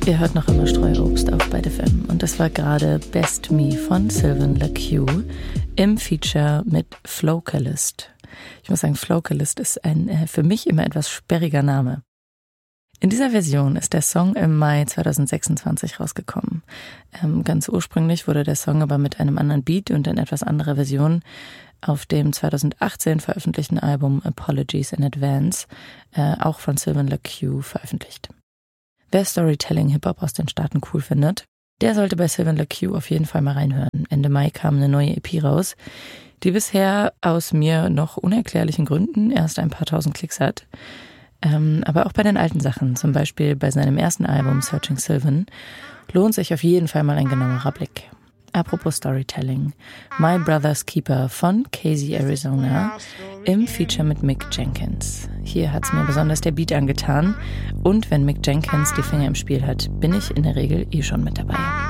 Ihr hört noch immer Streuobst auf Byte FM und das war gerade Best Me von Sylvan LaCue im Feature mit Flocalist. Ich muss sagen, Flocalist ist ein für mich immer etwas sperriger Name. In dieser Version ist der Song im Mai 2026 rausgekommen. Ganz ursprünglich wurde der Song aber mit einem anderen Beat und in etwas anderer Version auf dem 2018 veröffentlichten Album Apologies in Advance, auch von Sylvan LaCue, veröffentlicht. Wer Storytelling-Hip-Hop aus den Staaten cool findet, der sollte bei Sylvan LaCue auf jeden Fall mal reinhören. Ende Mai kam eine neue EP raus, die bisher aus mir noch unerklärlichen Gründen erst ein paar tausend Klicks hat. Aber auch bei den alten Sachen, zum Beispiel bei seinem ersten Album Searching Sylvan, lohnt sich auf jeden Fall mal ein genauerer Blick. Apropos Storytelling, My Brother's Keeper von Casey Arizona im Feature mit Mick Jenkins. Hier hat's mir besonders der Beat angetan und wenn Mick Jenkins die Finger im Spiel hat, bin ich in der Regel schon mit dabei.